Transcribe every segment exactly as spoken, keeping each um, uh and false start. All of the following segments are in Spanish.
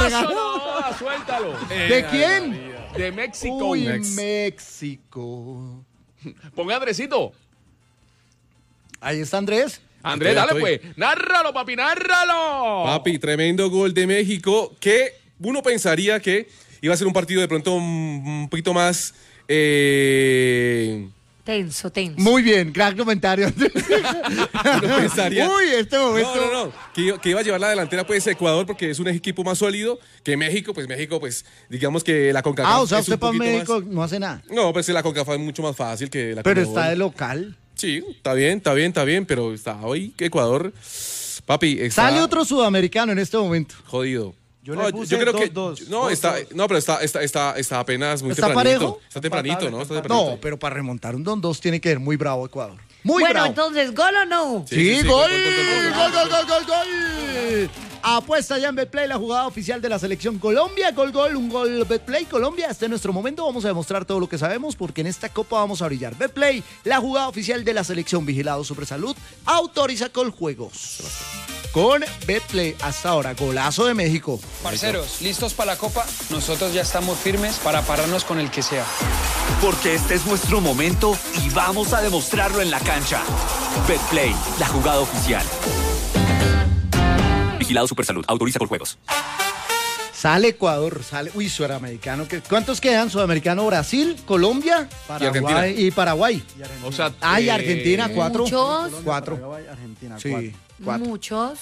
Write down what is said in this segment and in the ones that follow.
Eso ganó. no, suéltalo. ¿De Eh, quién? María. De México. Uy, Mex. México. Ponga Andresito. Ahí está Andrés. Andrés, Estoy, dale estoy. pues. Nárralo, papi, nárralo. Papi, tremendo gol de México que uno pensaría que iba a ser un partido de pronto un, un poquito más... Eh, Tenso, tenso. Muy bien, gran comentario. uno pensaría... Uy, este momento. No, no, no, que, iba- que iba a llevar la delantera pues Ecuador porque es un equipo más sólido que México, pues México pues digamos que la CONCACAF Ah, o sea, es un usted para poquito México más- no hace nada. No, pues la CONCACAF es mucho más fácil que la Pero Conmebol. está de local. Sí, está bien, está bien, está bien, pero está hoy que Ecuador, papi, está Sale otro sudamericano en este momento. jodido. Yo no, le puse creo dos, que dos, no dos, está, dos. no, pero está, está, está, está apenas muy ¿Está tempranito. parejo? Está tempranito, Empatable, ¿no? Está empatable. tempranito. No, pero para remontar un dos dos tiene que ser muy bravo Ecuador. Muy bueno, bravo. entonces, ¿gol o no? Sí, Sí, sí, sí, gol, gol, gol, gol, gol, gol, gol, gol. Apuesta ya en Betplay, la jugada oficial de la selección Colombia. Gol, gol, un gol Betplay. Colombia, este es nuestro momento. Vamos a demostrar todo lo que sabemos porque en esta copa vamos a brillar. Betplay, la jugada oficial de la selección. Vigilado Supersalud, autoriza Coljuegos. Con Betplay hasta ahora, golazo de México. Parceros, ¿listos para la Copa? Nosotros ya estamos firmes para pararnos con el que sea. Porque este es nuestro momento y vamos a demostrarlo en la cancha. Betplay, la jugada oficial. Vigilado Supersalud, autoriza por juegos. Sale Ecuador, sale. Uy, sudamericano. ¿qué- ¿Cuántos quedan? Sudamericano, Brasil, Colombia Argentina. y Paraguay. Y Argentina. O sea, Ah, y eh, Argentina, cuatro. Muchos. Cuatro. Paraguay, Argentina, Sí, cuatro. cuatro. Muchos.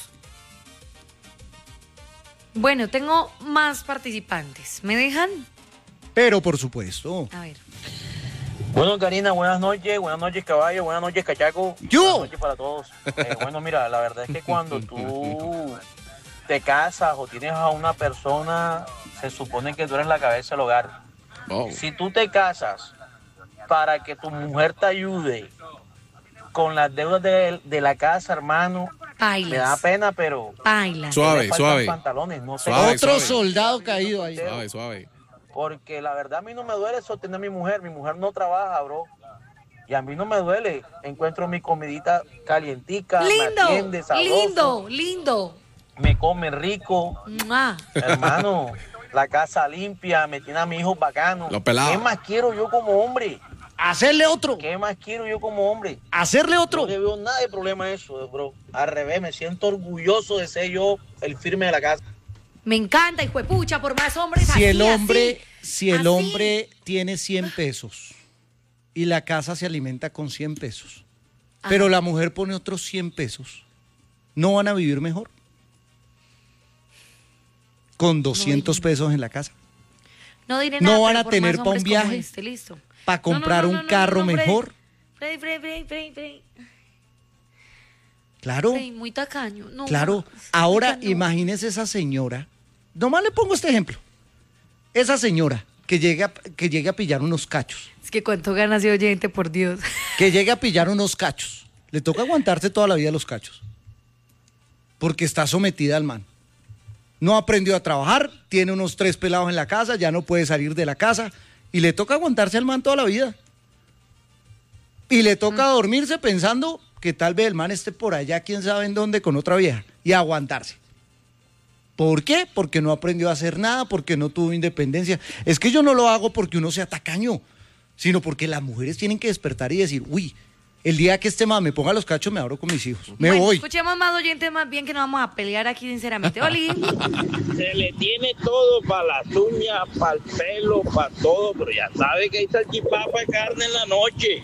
Bueno, tengo más participantes. ¿Me dejan? Pero por supuesto. A ver. Bueno, Karina, buenas noches, buenas noches, caballo, buenas noches, cachaco. Yo. Buenas noches para todos. Eh, bueno, mira, la verdad es que cuando tú te casas o tienes a una persona, se supone que tú eres la cabeza del hogar. Oh. Si tú te casas para que tu mujer te ayude con las deudas de, de la casa, hermano, me da Bailas. pena, pero Bailas. Suave, le faltan suave. pantalones, no sé. Suave, Otro suave. soldado caído ahí. Suave, suave. Porque la verdad a mí no me duele sostener a mi mujer, mi mujer no trabaja, bro. Y a mí no me duele. Encuentro mi comidita calientica, me Lindo, atiende sabroso, lindo, lindo. me come rico. ¡Mua! Hermano, la casa limpia, me tiene a mi hijo bacano. Lo pelado. ¿Qué más quiero yo como hombre? Hacerle otro. ¿Qué más quiero yo como hombre? Hacerle No otro. le veo nada de problema a eso, bro. Al revés, me siento orgulloso de ser yo el firme de la casa. Me encanta, hijo de pucha, por más hombres Si así, el hombre, así, si el así. hombre tiene cien pesos y la casa se alimenta con cien pesos, Ajá. pero la mujer pone otros cien pesos, ¿no van a vivir mejor? Con doscientos pesos en la casa. No diré no nada, van pero a por tener más pa' un hombres como viaje, este, listo. para No, no, comprar no, un no, no, carro no, Freddy. mejor. Freddy, Freddy, Freddy, Freddy, Freddy. Claro, Freddy, muy tacaño. No, claro. más. Ahora Tacaño. imagínese esa señora. Nomás le pongo este ejemplo. Esa señora que llega, que llega a pillar unos cachos. Es que cuánto ganas de oyente, por Dios. Que llegue a pillar unos cachos. Le toca aguantarse toda la vida los cachos. Porque está sometida al man. No aprendió a trabajar, tiene unos tres pelados en la casa, ya no puede salir de la casa y le toca aguantarse al man toda la vida. Y le toca dormirse pensando que tal vez el man esté por allá, quién sabe en dónde, con otra vieja y aguantarse. ¿Por qué? Porque no aprendió a hacer nada, porque no tuvo independencia. Es que yo no lo hago porque uno sea tacaño, sino porque las mujeres tienen que despertar y decir, uy, el día que este man me ponga los cachos me abro con mis hijos, me Bueno, voy. escuchemos más oyentes, más bien que no vamos a pelear aquí, sinceramente. Oli. Se le tiene todo para las uñas, para el pelo, para todo, pero ya sabe que hay salchipapa de carne en la noche.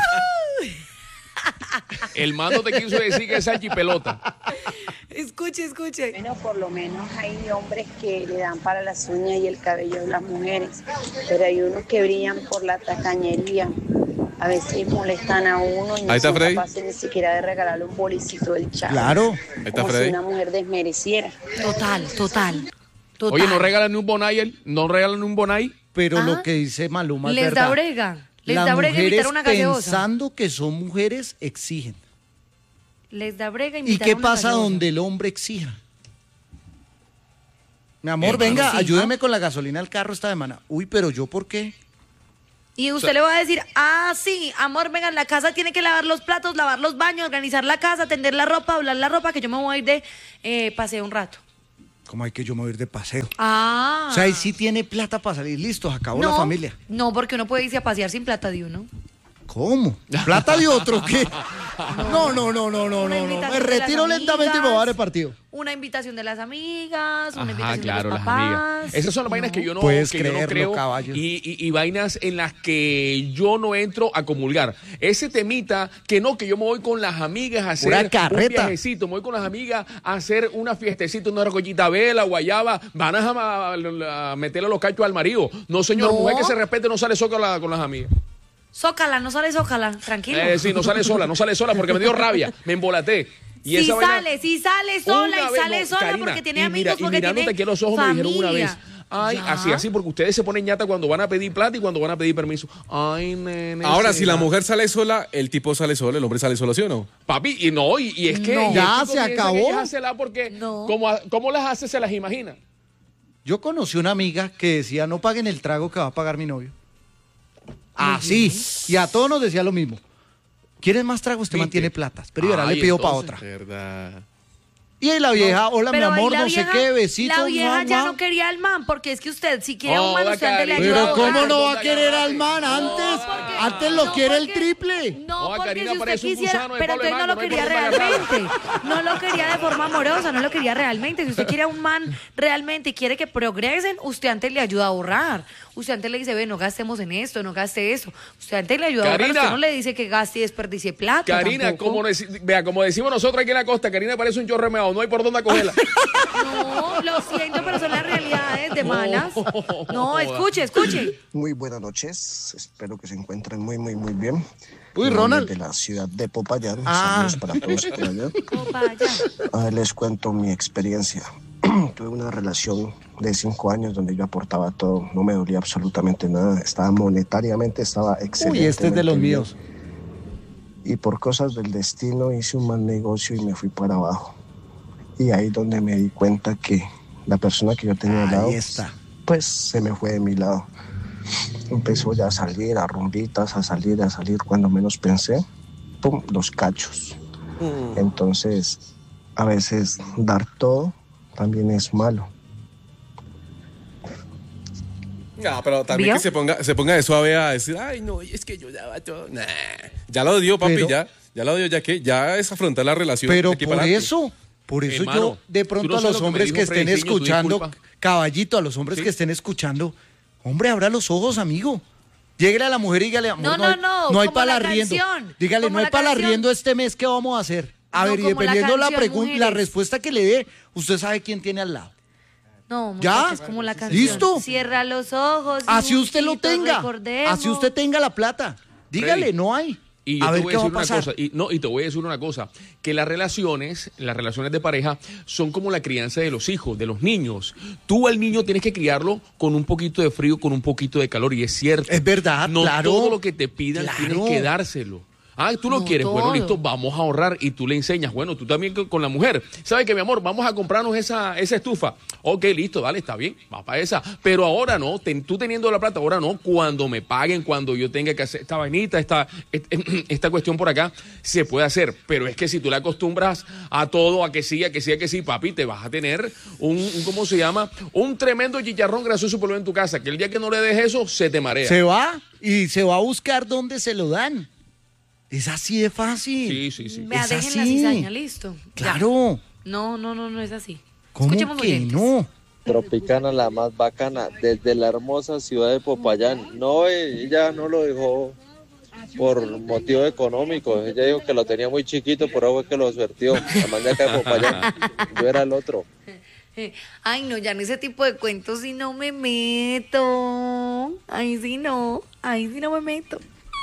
El mando te quiso decir que es salchipelota. Escuche, escuche. Bueno, por lo menos hay hombres que le dan para las uñas y el cabello de las mujeres, pero hay unos que brillan por la tacañería. A veces molestan a uno y no Ahí está son Freddy. capaces ni siquiera de regalarle un bolicito del chavo. Claro. Ahí está Como si Freddy. una mujer desmereciera. Total, total. total. Oye, no regalan ni un bonai, él? ¿No regalan ni un bonai? Pero Ah. lo que dice Maluma es Les verdad. da brega. Les Las da brega mujeres invitar una gaseosa. pensando que son mujeres exigen. Les da brega ¿Y invitar qué una pasa gaseosa. donde el hombre exija? Mi amor, Hermano, venga, sí, ayúdeme ¿no? con la gasolina al carro esta semana. Uy, pero ¿yo por qué? Y usted le va a decir, ah, sí, amor, venga, en la casa tiene que lavar los platos, lavar los baños, organizar la casa, tender la ropa, doblar la ropa, que yo me voy a ir de eh, paseo un rato. ¿Cómo hay que yo me voy a ir de paseo? Ah. O sea, ahí sí tiene plata para salir, listo, acabó no, la familia. No, porque uno puede irse a pasear sin plata de uno. ¿Cómo? ¿Plata de otro qué? No, no, no, no, no, Una no, no. invitación Me de retiro las lentamente y me voy a dar el amigas. partido. Una invitación de las amigas, una Ajá, invitación claro, de los las papás. amigas. Esas son las vainas que yo no, Puedes que yo no creerlo, creo caballo. y, y, y vainas en las que yo no entro a comulgar. Ese temita que no, que yo me voy con las amigas a hacer Pura un carreta. viajecito, me voy con las amigas a hacer una fiestecita, una recollita vela, guayaba, van a, a, a meterle los cachos al marido. No, señor, No. mujer que se respete no sale sola con las amigas. Zócala, no sale zócala, tranquilo. Eh, sí, no sale sola, no sale sola porque me dio rabia, me embolaté. Y Si esa vaina- sale, si sale sola Una y vez, sale no, sola Karina, porque tiene y amigos, mira, y porque mirándote tiene aquí a los ojos familia. me dijeron una vez, ay, Ya. así, así, porque ustedes se ponen ñata cuando van a pedir plata y cuando van a pedir permiso. Ay, nene. Ahora, si la será. mujer sale sola, el tipo sale solo, el hombre sale solo, ¿sí o no? Papi, y no, y, y es que... No. y Ya el chico se piensa que acabó. ellas hacen porque, No. como, ¿cómo las hace? Se las imagina. Yo conocí una amiga que decía, no paguen el trago que va a pagar mi novio. Así. Y a todos nos decía lo mismo. ¿Quieres más trago? Usted ¿Viste? mantiene platas. Pero yo ahora Ay, le pido para entonces, otra. Verdad. Y ahí la vieja, hola mi Pero ahí amor, la no sé vieja- qué, besito. La vieja mua, ya mua. no quería al man, porque es que usted, si quiere a Oh, un man, va, usted antes le Karina. ayuda a Pero ¿cómo ahorrar. no va a ¿Dónde querer agarraste? al man antes? porque- Antes lo no, quiere el porque- triple. No, Oh, porque Karina si usted parece un quisiera, gusano de pero Pablo entonces no lo Mango, no hay quería por dónde agarrarlo. realmente. No lo quería de forma amorosa, no lo quería realmente. Si usted quiere a un man realmente y quiere que progresen, usted antes le ayuda a ahorrar. Usted antes le dice, ve, no gastemos en esto, no gaste eso. Usted antes le ayuda a ahorrar. Karina. Usted no le dice que gaste y desperdicie plata. Karina, tampoco. como, deci- vea, como decimos nosotros aquí en la costa, Karina parece un chorro meado, no hay por dónde cogerla. No, lo siento, pero son las realidades de malas. No, escuche, escuche. Muy buenas noches, espero que se encuentren muy, muy, muy bien. Uy, Mi Ronald. nombre es de la ciudad de Popayán, Ah. saludos para todos por allá. Opa, ya. A ver, les cuento mi experiencia. Tuve una relación de cinco años donde yo aportaba todo, no me dolía absolutamente nada, estaba monetariamente, estaba excelente. Uy, este es de los míos. Y por cosas del destino hice un mal negocio y me fui para abajo. Y ahí donde me di cuenta que la persona que yo tenía al lado, Ahí está. pues se me fue de mi lado. Empezó ya a salir, a rumbitas, a salir, a salir. Cuando menos pensé, pum, los cachos. Entonces, a veces dar todo también es malo. No, pero también ¿Vio? que se ponga, se ponga de suave a decir, ay, no, es que yo daba todo. Nah. Ya lo dio, papi, Pero- ya. Ya lo dio, ya que ya es afrontar la relación. de Pero aquí por para adelante. eso, por eso Hermano, yo de tú pronto no a sabes los lo que me hombres dijo que estén Frediciño, tú escuchando, disculpa. caballito, a los hombres Sí. que estén escuchando, hombre, abra los ojos, amigo. Lléguele a la mujer y dígale, amor, No, no, hay- no, no, no hay como para la arriendo. canción, Dígale, como no hay la para canción. arriendo este mes, ¿qué vamos a hacer? A No, ver, y como la dependiendo la, canción, pregunta, la mujeres. respuesta que le dé, usted sabe quién tiene al lado. No, ¿Ya? muchachos, como la canción. ¿Listo? Cierra los ojos. Así usted lo juntitos tenga, recordemos. así usted tenga la plata. Dígale, Freddy. no hay. Y yo a te ver voy qué a va a decir una pasar. cosa, y, no, y te voy a decir una cosa, que las relaciones, las relaciones de pareja son como la crianza de los hijos, de los niños. Tú al niño tienes que criarlo con un poquito de frío, con un poquito de calor, y es cierto. Es verdad, no claro. todo lo que te pidan Claro. tienes que dárselo. Ah, tú lo No quieres, bueno, todo. listo, vamos a ahorrar y tú le enseñas, bueno, tú también con con la mujer, ¿sabes qué, mi amor? Vamos a comprarnos esa, esa estufa. Ok, listo, dale, está bien, va para esa. Pero ahora no, ten- tú teniendo la plata, ahora no, cuando me paguen, cuando yo tenga que hacer esta vainita, esta, et- esta cuestión por acá, se puede hacer. Pero es que si tú le acostumbras a todo, a que sí, a que sí, a que sí, papi, te vas a tener un, un ¿cómo se llama? Un tremendo chicharrón grasoso por lo en tu casa, que el día que no le des eso, se te marea. Se va y se va a buscar dónde se lo dan. Es así de fácil. Sí, sí, sí. Vea, Es dejen la así. cizaña, listo. Ya. Claro. No, no, no, no es así. ¿Cómo Escuchemos que oyentes. no? Tropicana, la más bacana, desde la hermosa ciudad de Popayán. No, eh, ella no lo dejó por motivo económico. Ella dijo que lo tenía muy chiquito, por eso fue que lo suertió. La mandé acá de Popayán. Yo era el otro. Eh, Ay, no, ya en ese tipo de cuentos sí no me meto. Ay, sí no. Ay, sí no me meto.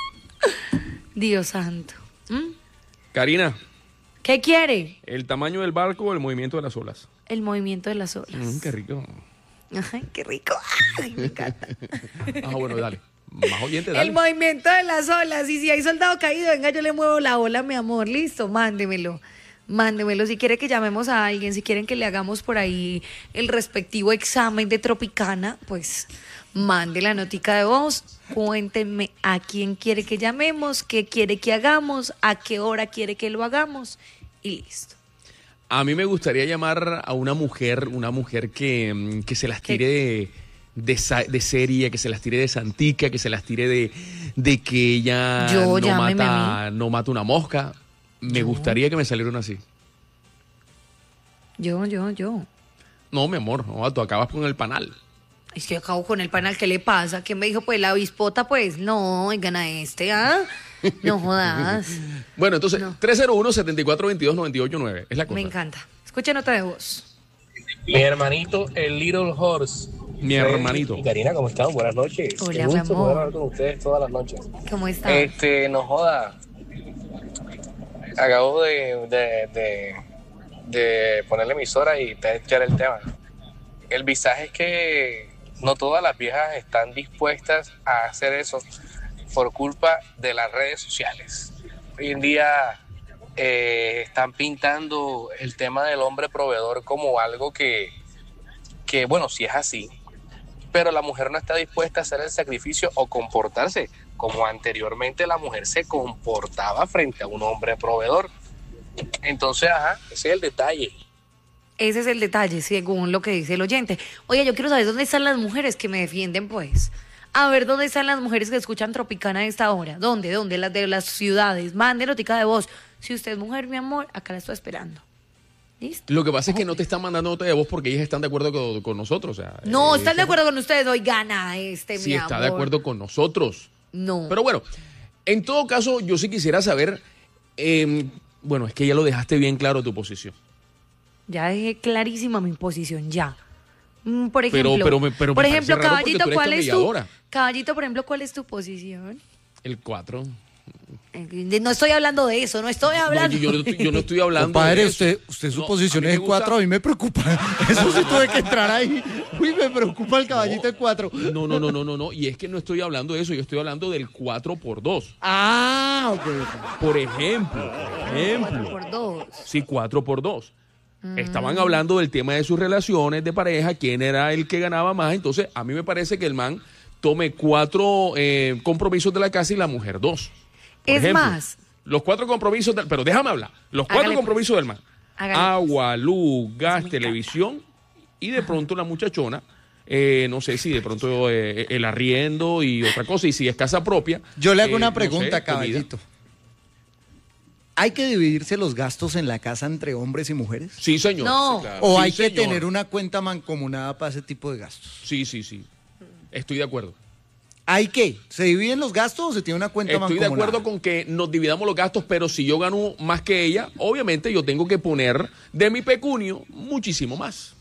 Dios santo. ¿Mm? Karina, ¿Qué quiere? el tamaño del barco o el movimiento de las olas. El movimiento de las olas. Mm, qué rico. Ay, qué rico. Ay, me encanta. Ah, bueno, dale. Más oyente, dale. El movimiento de las olas. Y si hay soldado caído, venga, yo le muevo la ola, mi amor. Listo, mándemelo. Mándemelo. Si quiere que llamemos a alguien, si quieren que le hagamos por ahí el respectivo examen de Tropicana, pues mande la notica de voz. Cuéntenme a quién quiere que llamemos, qué quiere que hagamos, a qué hora quiere que lo hagamos y listo. A mí me gustaría llamar a una mujer, una mujer que, que se las tire de, de, de seria, que se las tire de santica, que se las tire de, de que ella Yo, no, llámeme a mata, no mata una mosca. Me Yo. gustaría que me salieran así. Yo, yo, yo. No, mi amor, no, tú acabas con el panal. Es que acabo con el panal, ¿qué le pasa? ¿Qué me dijo? Pues la avispota, pues, no, oigan a este, ¿ah? No jodas. Bueno, entonces, No. tres cero uno, siete cuatro dos dos, nueve ocho nueve. Es la cosa. Me encanta. Escucha nota de voz. Mi hermanito, el Little Horse. Mi hermanito. Y Karina, ¿cómo están? Buenas noches. Hola, Qué mi gusto amor. poder hablar con ustedes todas las noches. ¿Cómo está? Este, no joda. Acabo de, de, de, de poner la emisora y te echar el tema. El visaje es que no todas las viejas están dispuestas a hacer eso por culpa de las redes sociales. Hoy en día eh, están pintando el tema del hombre proveedor como algo que, que, bueno, sí es así, pero la mujer no está dispuesta a hacer el sacrificio o comportarse como anteriormente la mujer se comportaba frente a un hombre proveedor. Entonces, ajá, ese es el detalle. Ese es el detalle, según lo que dice el oyente. Oye, yo quiero saber dónde están las mujeres que me defienden, pues. A ver, ¿dónde están las mujeres que escuchan Tropicana a esta hora? ¿Dónde? ¿Dónde? Las de las ciudades. Mande notica de voz. Si usted es mujer, mi amor, acá la estoy esperando. ¿Listo? Lo que pasa es que no te están mandando nota de voz porque ellas están de acuerdo con, con nosotros. O sea, No, eh, están de acuerdo con ustedes. Hoy gana este, sí mi está amor. de acuerdo con nosotros. No. Pero bueno, en todo caso, yo sí quisiera saber, eh, bueno, es que ya lo dejaste bien claro tu posición. Ya dejé clarísima mi posición, ya. Mm, Por Pero- ejemplo, pero me- pero me por parece ejemplo, raro porque Caballito, tú eres ¿cuál es tu camelladora. Caballito, por ejemplo, ¿cuál es tu posición? El cuatro. Eh, No estoy hablando de eso, no estoy hablando. yo, no estoy, yo no estoy hablando Compadre, de eso. usted, usted su No, posición a mí es me de cuatro, gusta- a mí me preocupa. Eso sí tuve que entrar ahí. Uy, me preocupa el caballito de cuatro. No, no, no, no, no, no. Y es que no estoy hablando de eso, yo estoy hablando del cuatro por dos. Ah, ok, ok. Por ejemplo, por ejemplo. Por dos. Sí, cuatro por dos. Estaban hablando del tema de sus relaciones de pareja, quién era el que ganaba más. Entonces, a mí me parece que el man tome cuatro eh, compromisos de la casa y la mujer dos. Por Es ejemplo, más. Los cuatro compromisos, del, pero déjame hablar. Los cuatro Hágale, compromisos del man. Hágale. Agua, luz, gas, televisión y de pronto la muchachona, eh, no sé si de pronto eh, el arriendo y otra cosa. Y si es casa propia. Yo le hago eh, una no pregunta, sé, comida. caballito. ¿Hay que dividirse los gastos en la casa entre hombres y mujeres? Sí, señor. No. Sí, claro. ¿O Sí, hay que señor. tener una cuenta mancomunada para ese tipo de gastos? Sí, sí, sí. Estoy de acuerdo. ¿Hay qué? ¿Se dividen los gastos o se tiene una cuenta Estoy de mancomunada? acuerdo con que nos dividamos los gastos, pero si yo gano más que ella, obviamente yo tengo que poner de mi pecunio muchísimo más.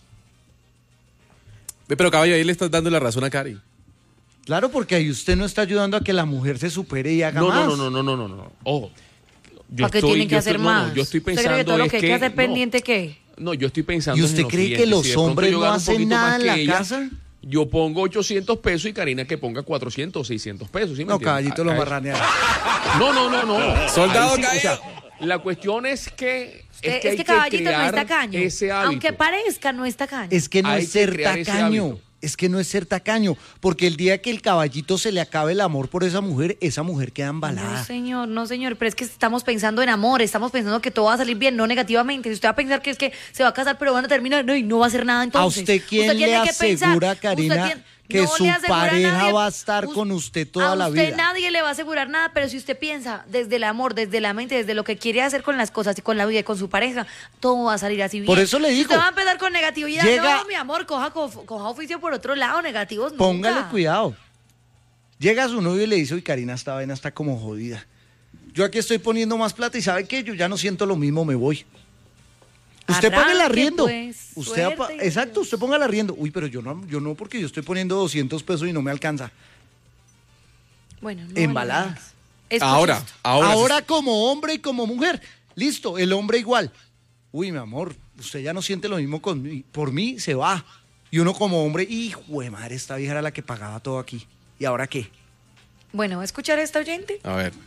Ve, pero caballo, ahí le estás dando la razón a Cari. Claro, porque ahí usted no está ayudando a que la mujer se supere y haga No, más. no, no, no, no, no, no, no. Ojo. Yo ¿Para qué estoy- tienen que yo hacer estoy- no, no, más? yo estoy ¿Usted pensando cree que todo lo es que hay que que- hacer no. pendiente qué? No, yo estoy pensando ¿Y en usted lo cree siguiente, que los si de pronto hombres yo no gano un hacen poquito nada más en la que ella, casa? Yo pongo ochocientos pesos y Karina que ponga cuatrocientos o seiscientos pesos. ¿Sí me No, entiende? caballito, lo Ah, marranea. No, no, no, no. Soldado Ahí sí, o sea, caído. la cuestión es que Es, es que, hay que que Caballito no es crear tacaño. ese hábito. Aunque parezca, no es tacaño. Es que no Hay es que ser crear ese tacaño. hábito. Es que no es ser tacaño. Porque el día que el caballito se le acabe el amor por esa mujer, esa mujer queda embalada. No, señor, no, señor, pero es que estamos pensando en amor, estamos pensando que todo va a salir bien, no negativamente. Si usted va a pensar que es que se va a casar, pero van a terminar, no, y no va a hacer nada entonces. ¿A usted quién le tiene que pensar, asegura, usted Karina, tiene- que no su le asegura pareja nadie. va a estar Us- con usted toda a la usted vida? nadie le va a asegurar nada, pero si usted piensa desde el amor, desde la mente, desde lo que quiere hacer con las cosas y con la vida y con su pareja, todo va a salir así bien. Por eso le Si digo, usted va a empezar con negatividad, llega- no, mi amor, coja, coja, coja oficio por otro lado, negativos nunca. Póngale cuidado. Llega su novio y le dice, uy, Karina, esta vaina está como jodida. Yo aquí estoy poniendo más plata y ¿sabe qué? Yo ya no siento lo mismo, me voy. Usted ponga el Arranque, arriendo. pues, usted apa- suerte, exacto, usted ponga el arriendo. Uy, pero yo no, yo no, porque yo estoy poniendo doscientos pesos y no me alcanza. Bueno, no, Embalada. no, no. Escuche Ahora, esto. ahora. Ahora como hombre y como mujer. Listo, el hombre igual. Uy, mi amor, usted ya no siente lo mismo con, por mí, se va. Y uno como hombre, hijo de madre, esta vieja era la que pagaba todo aquí. ¿Y ahora qué? Bueno, ¿va a escuchar a esta oyente? A ver.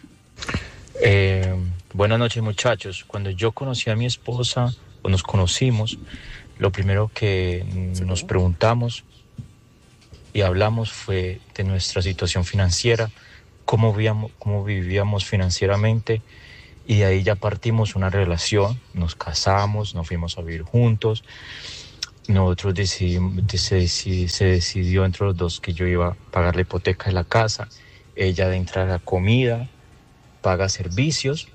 Eh, buenas noches, muchachos. Cuando yo conocí a mi esposa, o nos conocimos, lo primero que nos preguntamos y hablamos fue de nuestra situación financiera, cómo vivíamos, cómo vivíamos financieramente Y de ahí ya partimos una relación, nos casamos, nos fuimos a vivir juntos. Nosotros decidimos, se, decidi- se decidió entre los dos que yo iba a pagar la hipoteca de la casa, ella de entrar a comida, paga servicios.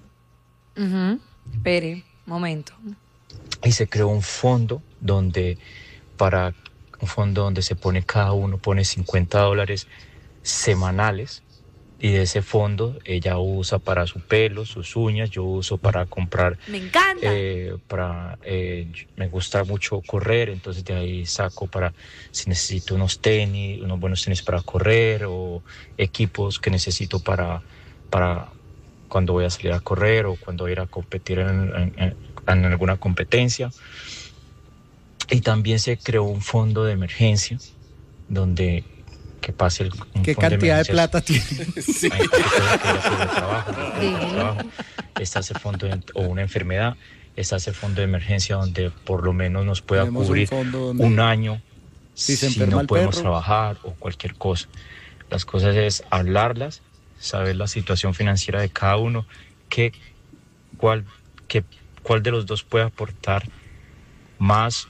Ujú. Espere, momento. Y se creó un fondo donde para un fondo donde se pone cada uno pone cincuenta dólares semanales, y de ese fondo ella usa para su pelo, sus uñas, yo uso para comprar. Me encanta. Eh, para eh, me gusta mucho correr, entonces de ahí saco para si necesito unos tenis, unos buenos tenis para correr, o equipos que necesito para para cuando voy a salir a correr o cuando voy a ir a competir en, en, en, en alguna competencia. Y también se creó un fondo de emergencia donde que pase el un ¿Qué fondo cantidad de emergencia. plata tiene? Sí. Hay gente que ya pierde el trabajo, ya pierde el trabajo. Está ese fondo de, o una enfermedad, está ese fondo de emergencia donde por lo menos nos pueda Tenemos un cubrir fondo donde un año si se si enferma no el podemos perro. trabajar o cualquier cosa. Las cosas es hablarlas, saber la situación financiera de cada uno, qué, cuál, qué, cuál de los dos puede aportar más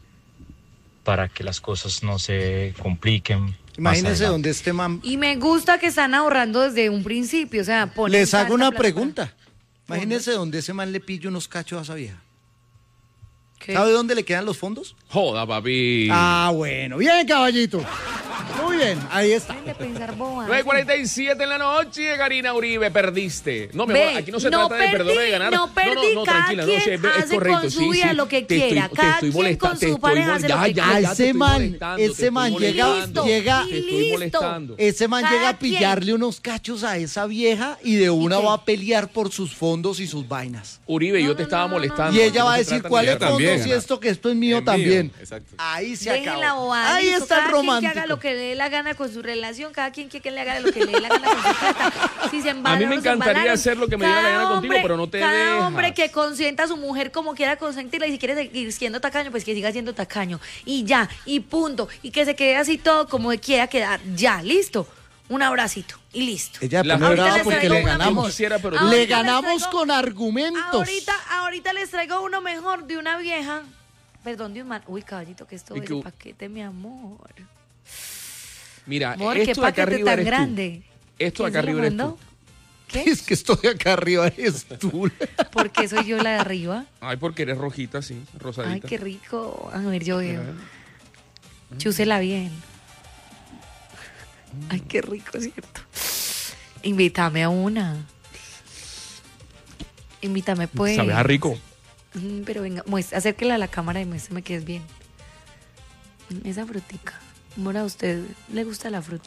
para que las cosas no se compliquen. Imagínese donde este man... Y me gusta que están ahorrando desde un principio, o sea, ponen Les hago tanta una plata. pregunta. Imagínese donde ese man le pille unos cachos a esa vieja. ¿Qué? ¿Sabe dónde le quedan los fondos? Joda, papi. Ah, bueno. Bien, caballito. Muy bien, ahí está. De pensar bobadas. nueve cuarenta y siete en la noche, Karina Uribe, perdiste. No, mi Ve, amor, aquí no se no trata de perder o de perdí, ganar. no perdí, cada tranquila, quien sí, es, es hace correcto. con su sí, vida sí, lo que te estoy- quiera, te cada estoy quien molesta- con te su estoy pareja mol- hace ya, lo que ya, quiera. ya, A te ese estoy man, molestando, te ese estoy man llega, molestando, llega, y te estoy listo. molestando. ese man Cada llega a quien. pillarle unos cachos a esa vieja y de una qué? va a pelear por sus fondos y sus vainas. Uribe, yo te estaba molestando. Y aquí ella no va a se decir trata cuál ni es de también. fondos y esto que esto es mío Es también. mío, exacto. Ahí se Dejen acabó. la bobada. Ahí listo, está el cada quien que romántico. haga lo que le dé la gana con su relación, cada quien que, que le haga lo que le dé la gana con su plata. Si se A mí embalaron, me se encantaría embalaron. hacer lo que me diera la Cada gana contigo, hombre- pero no te Cada dejas. hombre que consienta a su mujer como quiera consentirla, y si quiere seguir siendo tacaño, pues que siga siendo tacaño. Y ya, y punto. Y que se quede así todo como quiera quedar. Ya, listo. Un abracito y listo. Ella La- pone Ahorita brava les porque traigo le una ganamos. quisiera, pero- Le Ahorita les ganamos traigo- con argumentos. Ahorita, ahorita les traigo uno mejor de una vieja. Perdón, de un man. Uy, caballito, que esto ¿Y es qué- el paquete, mi amor. Mira, Amor, qué esto de acá paquete arriba tan eres tú. grande. Esto de ¿Quién acá se lo arriba eres mandó? tú. ¿Qué? Es que estoy acá arriba, eres tú. ¿Por qué soy yo la de arriba? Ay, porque eres rojita, sí, rosadita. Ay, qué rico. A ver, yo veo. Chúsela bien. Ay, qué rico, ¿cierto? Invítame a una. Invítame, pues. Sabe a rico. Mm, Pero venga, muestra, acérquela a la cámara y muéstrame que es bien. Mm, Esa frutica. Amor, ¿a usted le gusta la fruta?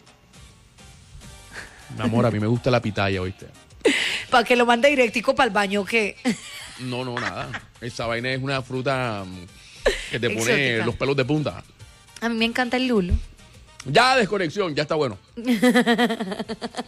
Mi amor, a mí me gusta la pitaya, ¿oíste? Para que lo mande directico para el baño, ¿qué? No, no, nada. Esa vaina es una fruta mm, que te pone Exótica. los pelos de punta. A mí me encanta el lulo. Ya, desconexión, ya está bueno.